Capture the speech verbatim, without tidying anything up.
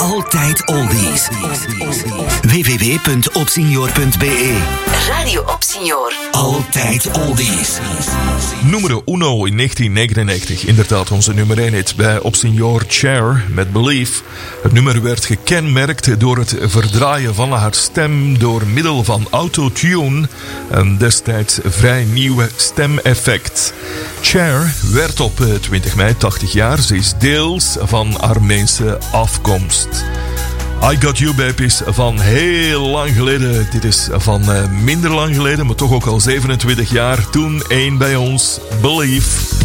Altijd oldies. w w w punt opsenior punt b e Radio Opsenior. Altijd oldies. Numero uno in negentien negenennegentig. Inderdaad onze nummer één hit bij Opsenior, Cher met Believe. Het nummer werd gekenmerkt door het verdraaien van haar stem door middel van autotune. Een destijds vrij nieuwe stemeffect. Cher werd op twintig mei tachtig jaar. Ze is deels van Armeense afkomst. I Got You Babe is van heel lang geleden. Dit is van uh, minder lang geleden, maar toch ook al zevenentwintig jaar. Toen één bij ons, Believe.